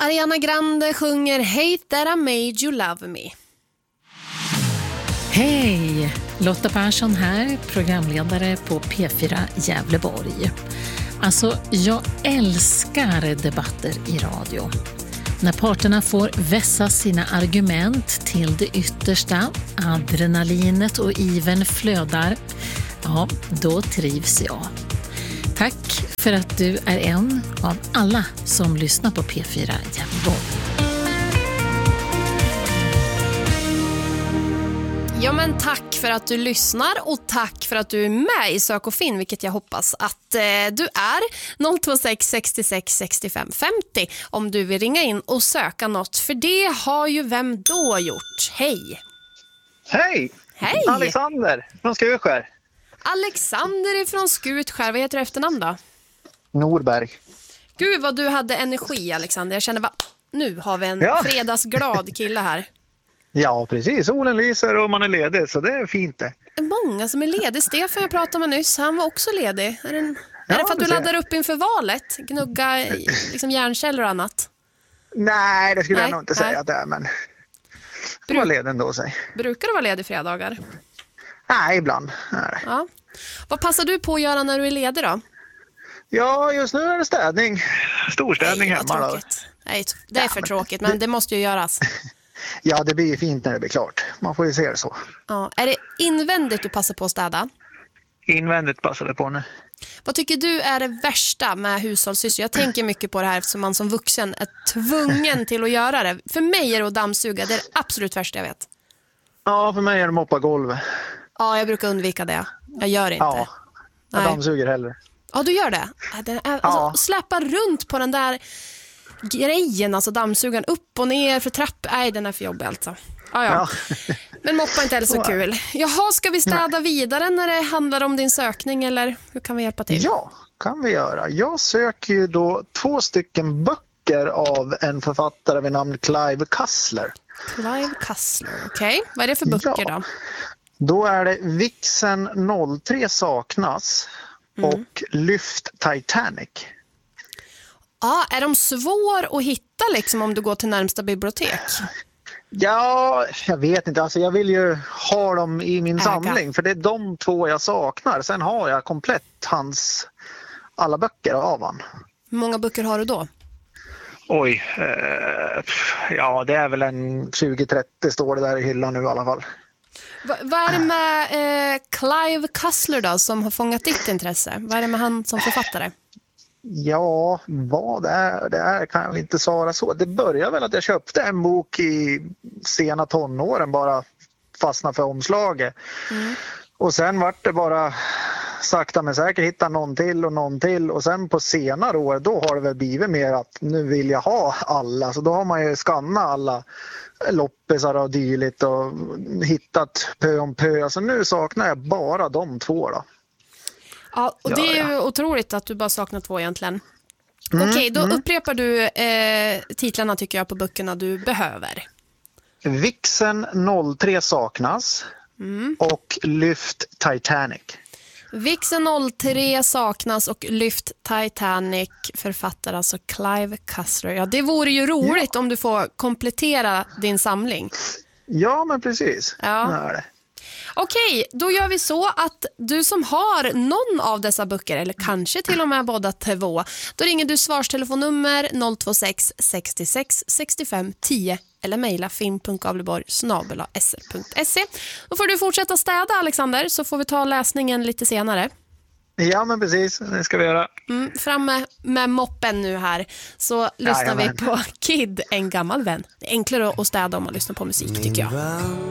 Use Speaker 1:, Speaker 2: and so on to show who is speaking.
Speaker 1: Ariana Grande sjunger Hate That I Made You Love Me.
Speaker 2: Hej! Lotta Persson här, programledare på P4 Gävleborg. Alltså, jag älskar debatter i radio. När parterna får vässa sina argument till det yttersta, adrenalinet och ivern flödar, ja, då trivs jag. Tack för att du är en av alla som lyssnar på P4 Gävleborg.
Speaker 1: Ja, men tack för att du lyssnar och tack för att du är med i Sök och Finn, vilket jag hoppas att du är. 026 66 65 50 om du vill ringa in och söka något, för det har ju vem då gjort. Hej!
Speaker 3: Hej!
Speaker 1: Hej!
Speaker 3: Alexander från Skutskär.
Speaker 1: Alexander ifrån Skutskär, vad heter du efternamn då?
Speaker 3: Norberg.
Speaker 1: Gud vad du hade energi, Alexander. Jag känner nu har vi en fredagsglad kille här.
Speaker 3: Ja, precis. Solen lyser och man är ledig, så det är fint det.
Speaker 1: Många som är ledig. Stefan jag pratade med nyss, han var också ledig. Är det för att du laddar upp inför valet? Gnugga liksom hjärnceller och annat?
Speaker 3: Nej, det skulle jag nog inte säga att det är, men det var ledig ändå sig.
Speaker 1: Brukar du vara ledig fredagar?
Speaker 3: Nej, ibland. Nej.
Speaker 1: Ja. Vad passar du på att göra när du är ledig då?
Speaker 3: Ja, just nu är det städning. Storstädning hemma då.
Speaker 1: Nej, det är för tråkigt, men det måste ju göras.
Speaker 3: Ja, det blir ju fint när det blir klart. Man får ju se det så.
Speaker 1: Ja. Är det invändigt du passar på att städa?
Speaker 3: Invändigt passar det på nu.
Speaker 1: Vad tycker du är det värsta med hushållssysslor? Jag tänker mycket på det här eftersom man som vuxen är tvungen till att göra det. För mig är det att dammsuga, det är det absolut värsta jag vet.
Speaker 3: Ja, för mig är det att moppa golvet.
Speaker 1: Ja, jag brukar undvika det. Jag gör inte.
Speaker 3: Ja, jag dammsuger hellre.
Speaker 1: Ja, du gör det? Släppa runt på den där grejen, alltså dammsugaren upp och ner för trapp. Nej, den är för jobbig alltså. Ja. Men moppa inte är så kul. Jaha, ska vi städa vidare när det handlar om din sökning, eller hur kan vi hjälpa till?
Speaker 3: Ja, kan vi göra. Jag söker ju då 2 stycken böcker av en författare vid namn Clive Cussler.
Speaker 1: Clive Cussler, okej. Vad är det för böcker då?
Speaker 3: Då är det Vixen 03 saknas och Lyft Titanic.
Speaker 1: Ja, är de svår att hitta liksom om du går till närmsta bibliotek?
Speaker 3: Ja, jag vet inte. Alltså jag vill ju ha dem i min samling, för det är de 2 jag saknar. Sen har jag komplett hans alla böcker av han.
Speaker 1: Hur många böcker har du då?
Speaker 3: Oj, ja det är väl en 20-30 står det där i hyllan nu i alla fall.
Speaker 1: Vad är det med Clive Cussler då som har fångat ditt intresse? Vad är det med han som författare?
Speaker 3: Ja, vad det är kan jag inte svara så. Det började väl att jag köpte en bok i sena tonåren, bara fastnade för omslaget. Och sen vart det bara sakta men säkert hitta någon till och sen på senare år då har det väl blivit mer att nu vill jag ha alla. Så då har man ju skannat alla loppisar och dylikt och hittat pö om pö. Alltså nu saknar jag bara de 2 då.
Speaker 1: Ja, och det är ju otroligt att du bara saknar 2 egentligen. Okej, då upprepar du titlarna tycker jag på böckerna du behöver.
Speaker 3: Vixen 03 saknas och Lyft Titanic.
Speaker 1: Vixen 03 saknas och Lyft Titanic, författare alltså Clive Cussler. Ja, det vore ju roligt om du får komplettera din samling.
Speaker 3: Ja, men precis.
Speaker 1: Ja. Okej, då gör vi så att du som har någon av dessa böcker, eller kanske till och med båda 2, då ringer du svarstelefonnummer 026 66 65 10 eller mejla finn.gavleborg@sr.se. Då får du fortsätta städa, Alexander, så får vi ta läsningen lite senare.
Speaker 3: Ja, men precis. Det ska vi göra.
Speaker 1: Fram med moppen nu här, så lyssnar vi på Kid, en gammal vän. Det är enklare att städa om man lyssnar på musik, tycker jag.